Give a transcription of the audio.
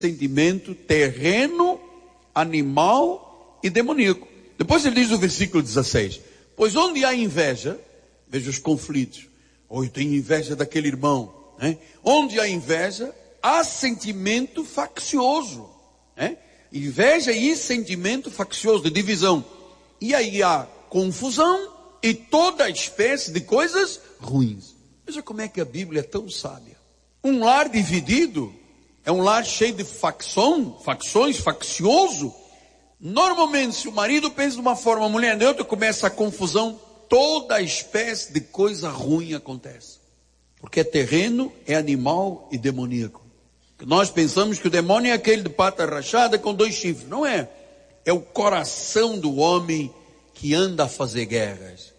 sentimento terreno, animal e demoníaco. Depois ele diz no versículo 16, pois onde há inveja, veja os conflitos, eu tenho inveja daquele irmão, né? Onde há inveja, há sentimento faccioso, né? Inveja e sentimento faccioso, de divisão. E aí há confusão e toda espécie de coisas ruins. Veja como é que a Bíblia é tão sábia. Um lar dividido é um lar cheio de facções, faccioso. Normalmente, se o marido pensa de uma forma, a mulher de outra, começa a confusão, toda espécie de coisa ruim acontece. Porque é terreno, é animal e demoníaco. Nós pensamos que o demônio é aquele de pata rachada com 2 chifres. Não é. É o coração do homem que anda a fazer guerras.